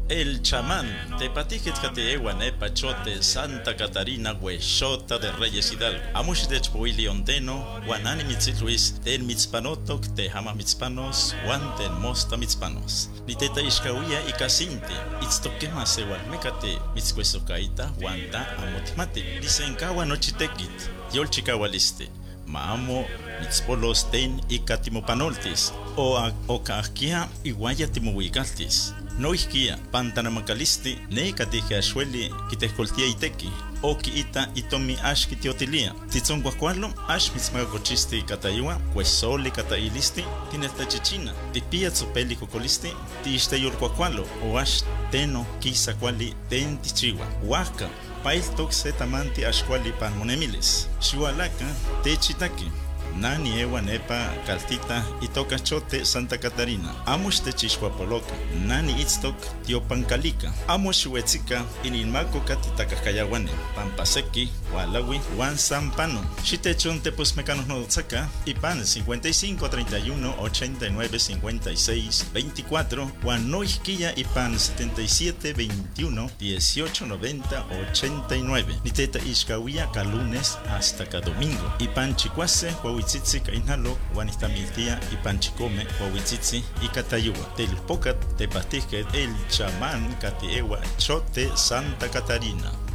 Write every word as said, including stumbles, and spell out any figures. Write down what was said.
El chamán, tepatijit kateewa nepa chote Santa Catarina huexota de Reyes Hidalgo. Amush de chpoili onteno, guanani mitzit Luis, ten mitzpanotok, te hama mitzpanos, guan ten mosta mitzpanos. Niteta ishkawia y casinti, itztokema sewal mecate, mitzcuesocaita, guanta amotmati. Disenkawa nochitekit, yol chikawaliste. Maamo mitzpolos ten y catimopanoltis, o ocaquia iguaya timohuigaltis. No isquia, pantanamacalisti, ne catija achueli, quitescoltia iteki, o ita itomi ash kitiotilia. Titzon guacualo, ash mitzmagacochisti cataiwa, cuesoli catailisti, tinesta chichina, tipia tzopeli cocolisti, tiisteyol guacualo, o ash teno, quisa quali ten tichiwa, huaca. Pail toxe tamanti ashquali pan monemilis. Shualaka te chitaki. Nani ewa nepa caltita itoka chote Santa Catarina. Amush te chishwapoloka. Nani itztok tiopancalica. Amush huetzika inilmako katitakayawane. Pampaseki, walawi, wan sampano. Shitechon te posmecanos nodotzaka. Ipan cincuenta y cinco, treinta y uno, ochenta y nueve, cincuenta y seis, veinticuatro. Wan noisquilla ipan setenta y siete, veintiuno, dieciocho, noventa, ochenta y nueve. Niteta ishkawia ka lunes hasta ka domingo. Ipan chicuase, Huahuitzitzi kainalo, Guanistamiltia y Panchicome, Huahuitzitzi y Catayua. Telpocat, Tepatijket, el chamán Catiewa, Chote, Santa Catarina.